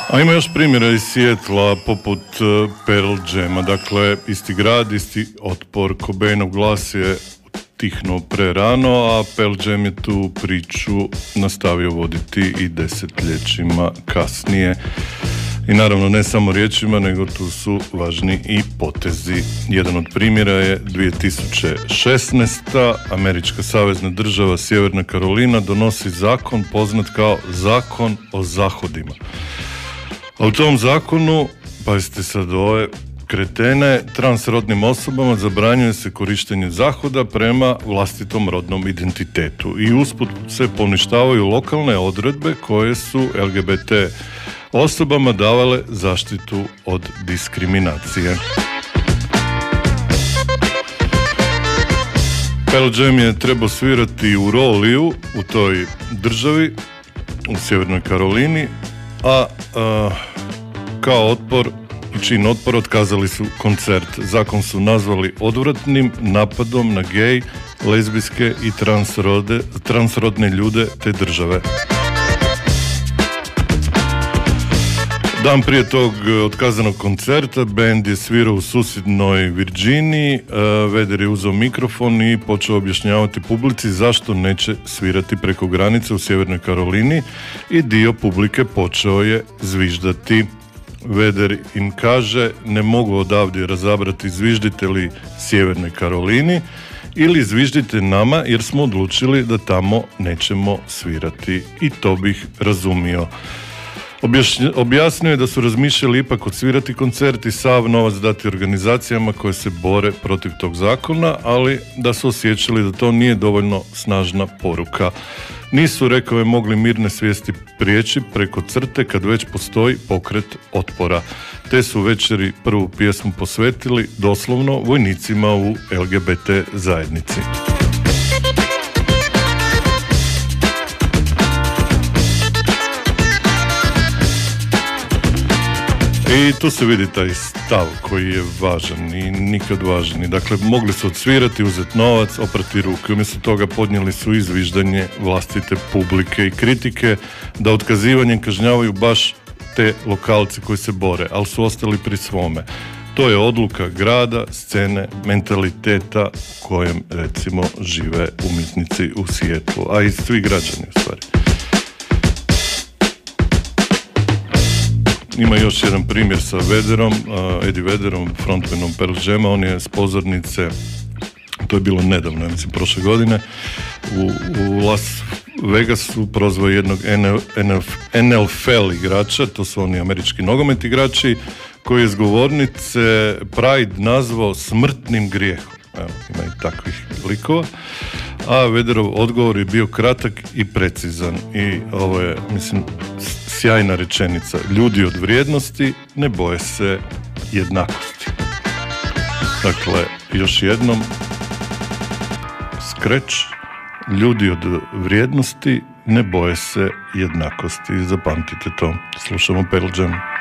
A ima još primjera iz Sijetla poput Pearl Jama, dakle isti grad, isti otpor. Cobainov glas je tihnuo prerano, a Pearl Jam je tu priču nastavio voditi i desetljećima kasnije. I naravno ne samo riječima, nego tu su važni i potezi. Jedan od primjera je 2016. Američka savezna država Sjeverna Karolina donosi zakon poznat kao Zakon o zahodima. A u tom zakonu, pazite sad ove kretene, transrodnim osobama zabranjuje se korištenje zahoda prema vlastitom rodnom identitetu i usput se poništavaju lokalne odredbe koje su LGBT osobama davale zaštitu od diskriminacije. Pearl Jam je trebao svirati u Rowleyu, u toj državi, u Sjevernoj Karolini, a kao otpor i čin otpora otkazali su koncert. Zakon su nazvali odvratnim napadom na gej, lezbijske i transrodne ljude te države. Dan prije tog otkazanog koncerta bend je svirao u susjednoj Virginiji. Vedder je uzeo mikrofon i počeo objašnjavati publici zašto neće svirati preko granice u Sjevernoj Karolini i dio publike počeo je zviždati. Vedder im kaže: ne mogu odavdje razabrati zviždite li Sjevernoj Karolini ili zviždite nama jer smo odlučili da tamo nećemo svirati, i to bih razumio. Objasnio je da su razmišljali ipak odsvirati koncert i sav novac dati organizacijama koje se bore protiv tog zakona, ali da su osjećali da to nije dovoljno snažna poruka. Nisu, rekao je, mogli mirne svijesti prijeći preko crte kad već postoji pokret otpora. Te su večeri prvu pjesmu posvetili doslovno vojnicima u LGBT zajednici. I tu se vidi taj stav koji je važan i nikad važniji. Dakle, mogli su odsvirati, uzeti novac, oprati ruke. Umjesto toga podnijeli su izviždanje vlastite publike i kritike da otkazivanjem kažnjavaju baš te lokalci koji se bore, ali su ostali pri svome. To je odluka grada, scene, mentaliteta u kojem, recimo, žive umjetnici u Sijetlu, a i svi građani u stvari. Ima još jedan primjer sa Vedderom, Eddie Vedderom, frontmanom Pearl Jama. On je s pozornice, to je bilo nedavno, ja mislim prošle godine, u Las Vegasu prozvao jednog NFL igrača, to su oni američki nogomet igrači, koji je s govornice Pride nazvao smrtnim grijehom. Evo, ima i takvih likova. A Vedderov odgovor je bio kratak i precizan i ovo je, mislim, sjajna rečenica. Ljudi od vrijednosti ne boje se jednakosti. Dakle, još jednom, skreč, ljudi od vrijednosti ne boje se jednakosti. Zapamtite to. Slušamo Pearl Jam.